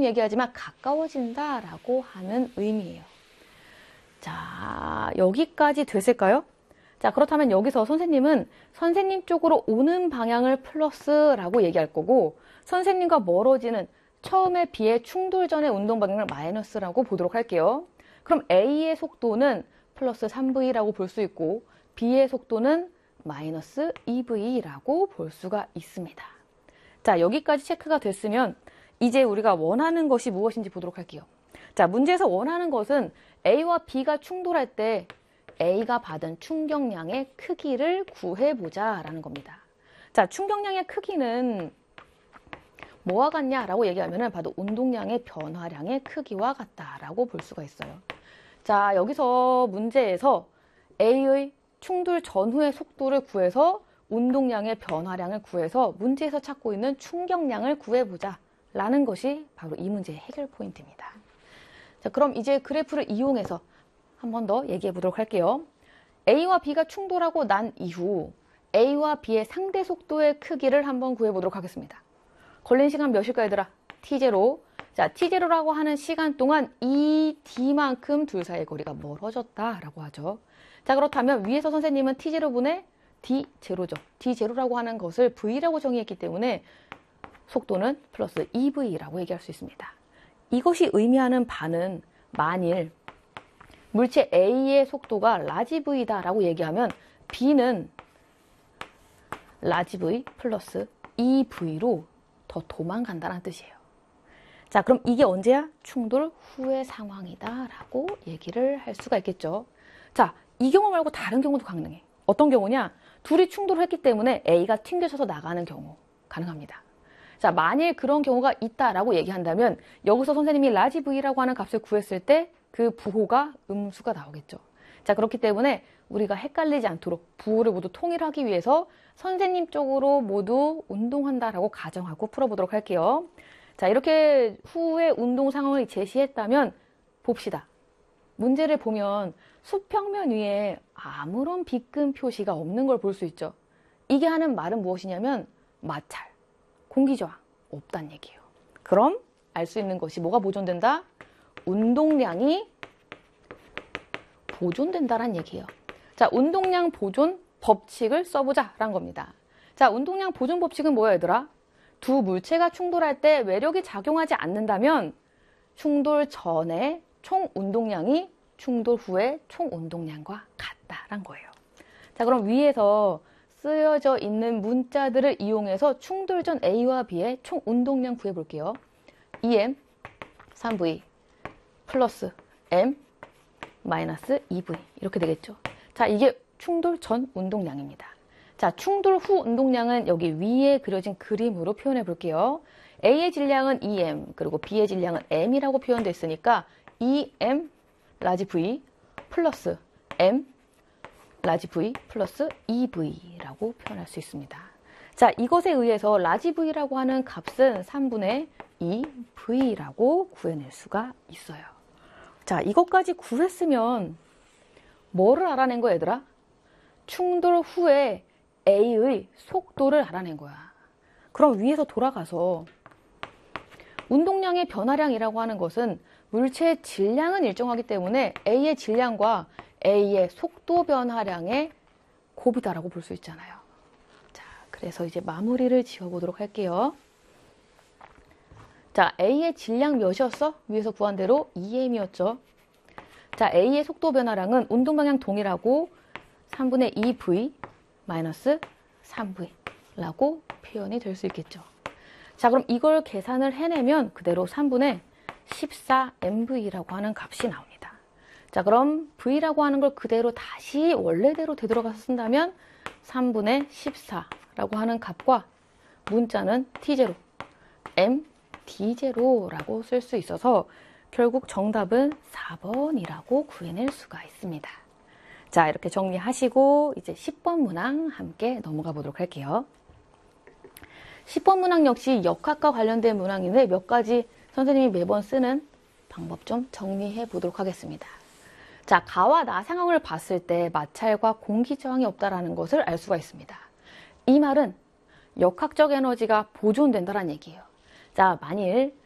계속 얘기하지만 가까워진다라고 하는 의미예요. 자, 여기까지 됐을까요? 자, 그렇다면 여기서 선생님은 선생님 쪽으로 오는 방향을 플러스라고 얘기할 거고, 선생님과 멀어지는 처음에 B의 충돌 전의 운동 방향을 마이너스라고 보도록 할게요. 그럼 A의 속도는 플러스 3V라고 볼 수 있고, B의 속도는 마이너스 2V라고 볼 수가 있습니다. 자, 여기까지 체크가 됐으면 이제 우리가 원하는 것이 무엇인지 보도록 할게요. 자, 문제에서 원하는 것은 A와 B가 충돌할 때 A가 받은 충격량의 크기를 구해보자 라는 겁니다. 자, 충격량의 크기는 뭐와 같냐라고 얘기하면 바로 운동량의 변화량의 크기와 같다라고 볼 수가 있어요. 자, 여기서 문제에서 A의 충돌 전후의 속도를 구해서 운동량의 변화량을 구해서 문제에서 찾고 있는 충격량을 구해보자 라는 것이 바로 이 문제의 해결 포인트입니다. 자, 그럼 이제 그래프를 이용해서 한 번 더 얘기해 보도록 할게요. A와 B가 충돌하고 난 이후 A와 B의 상대 속도의 크기를 한번 구해보도록 하겠습니다. 걸린 시간 몇일까 얘들아? T0. 자, T0라고 하는 시간 동안 이 D만큼 둘 사이의 거리가 멀어졌다라고 하죠. 자, 그렇다면 위에서 선생님은 T0분의 D0죠. D0라고 하는 것을 V라고 정의했기 때문에 속도는 플러스 2V라고 얘기할 수 있습니다. 이것이 의미하는 바는 만일 물체 A의 속도가 라지 V다라고 얘기하면 B는 라지 V 플러스 2V로 더 도망간다는 뜻이에요. 자, 그럼 이게 언제야? 충돌 후의 상황이다라고 얘기를 할 수가 있겠죠. 자, 이 경우 말고 다른 경우도 가능해. 어떤 경우냐? 둘이 충돌을 했기 때문에 A가 튕겨져서 나가는 경우 가능합니다. 자, 만일 그런 경우가 있다라고 얘기한다면 여기서 선생님이 라지 V라고 하는 값을 구했을 때 그 부호가 음수가 나오겠죠. 자, 그렇기 때문에 우리가 헷갈리지 않도록 부호를 모두 통일하기 위해서 선생님 쪽으로 모두 운동한다라고 가정하고 풀어보도록 할게요. 자, 이렇게 후의 운동 상황을 제시했다면 봅시다. 문제를 보면 수평면 위에 아무런 빗금 표시가 없는 걸 볼 수 있죠. 이게 하는 말은 무엇이냐면 마찰, 공기저항 없다는 얘기예요. 그럼 알 수 있는 것이 뭐가 보존된다? 운동량이 보존된다란 얘기예요. 자, 운동량 보존 법칙을 써보자 라는 겁니다. 자, 운동량 보존 법칙은 뭐야 얘들아? 두 물체가 충돌할 때 외력이 작용하지 않는다면 충돌 전에 총 운동량이 충돌 후의 총 운동량과 같다란 거예요. 자, 그럼 위에서 쓰여져 있는 문자들을 이용해서 충돌 전 A와 B의 총 운동량 구해볼게요. 2M 3V 플러스 M 마이너스 2V 이렇게 되겠죠. 자, 이게 충돌 전 운동량입니다. 자, 충돌 후 운동량은 여기 위에 그려진 그림으로 표현해 볼게요. A의 질량은 2M 그리고 B의 질량은 M이라고 표현됐으니까 2M 라지 V 플러스 M 라지 V 플러스 2V라고 표현할 수 있습니다. 자, 이것에 의해서 라지 V라고 하는 값은 3분의 2V라고 구해낼 수가 있어요. 자, 이것까지 구했으면 뭐를 알아낸 거야, 얘들아? 충돌 후에 A의 속도를 알아낸 거야. 그럼 위에서 돌아가서 운동량의 변화량이라고 하는 것은 물체의 질량은 일정하기 때문에 A의 질량과 A의 속도 변화량의 곱이다라고 볼 수 있잖아요. 자, 그래서 이제 마무리를 지어보도록 할게요. 자, A의 질량 몇이었어? 위에서 구한 대로 2M이었죠. 자, A의 속도 변화량은 운동 방향 동일하고 3분의 2V 마이너스 3V라고 표현이 될 수 있겠죠. 자, 그럼 이걸 계산을 해내면 그대로 3분의 14MV라고 하는 값이 나옵니다. 자, 그럼 V라고 하는 걸 그대로 다시 원래대로 되돌아가서 쓴다면 3분의 14라고 하는 값과 문자는 T0, M, D0라고 쓸 수 있어서 결국 정답은 4번이라고 구해낼 수가 있습니다. 자, 이렇게 정리하시고 이제 10번 문항 함께 넘어가 보도록 할게요. 10번 문항 역시 역학과 관련된 문항인데 몇 가지 선생님이 매번 쓰는 방법 좀 정리해 보도록 하겠습니다. 자, 가와 나 상황을 봤을 때 마찰과 공기 저항이 없다라는 것을 알 수가 있습니다. 이 말은 역학적 에너지가 보존된다는 얘기예요. 자, 만일